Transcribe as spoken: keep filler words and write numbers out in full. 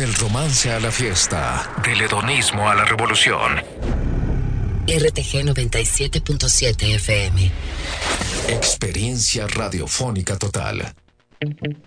Del romance a la fiesta, del hedonismo a la revolución. R T G noventa y siete punto siete F M. Experiencia radiofónica total.